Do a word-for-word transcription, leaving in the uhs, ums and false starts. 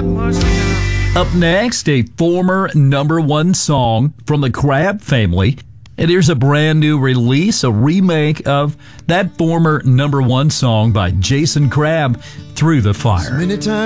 Up next, a former number one song from the Crabb family. And here's a brand new release, a remake of that former number one song by Jason Crabb, Through the Fire.